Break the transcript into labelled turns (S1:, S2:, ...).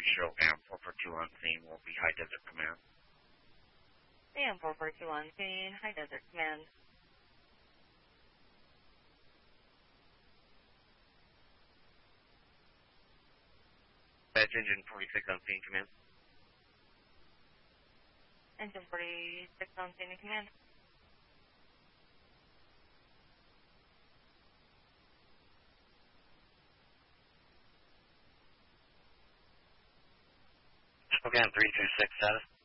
S1: show AM442 on scene will be High Desert Command.
S2: AM442 on scene, High Desert Command.
S1: That's Engine 46 on scene, command.
S2: Engine 46 on scene and command.
S1: Spokane 326 status.